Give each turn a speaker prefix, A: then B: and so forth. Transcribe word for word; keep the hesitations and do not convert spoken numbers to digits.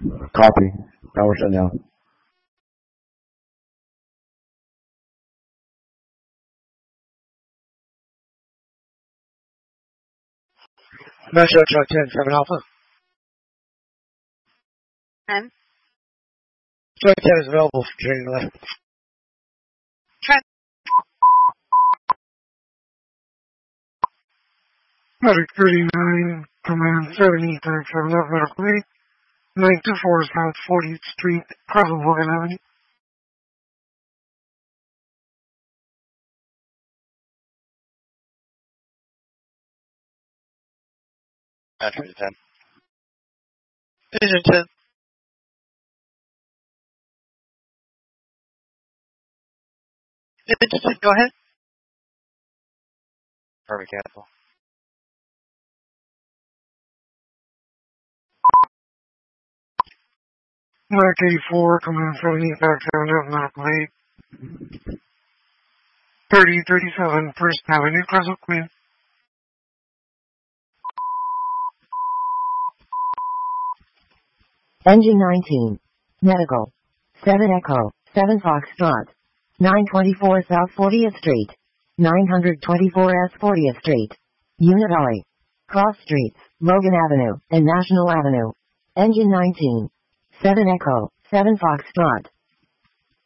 A: Copy. Power shut down.
B: Metro Truck ten, seven Alpha.
C: ten.
B: Truck ten is available for training left.
C: Truck.
D: Medic thirty-nine, Command seventy, thirty-seven, left medical aid. nine two four South fortieth Street, Crossing Morgan Avenue.
E: Metro ten.
B: Vision ten. Vision ten, go ahead.
E: Perfect, cancel.
D: Mac eighty-four, Command seventy, back seven, left medical aid. thirty thirty-seven First Avenue, Castle Queen.
F: Engine nineteen. Medical. seven Echo, seven Foxtrot. nine twenty-four South fortieth Street. nine twenty-four S fortieth Street. Unit I. Cross Streets, Logan Avenue, and National Avenue. Engine nineteen. seven Echo, seven Foxtrot.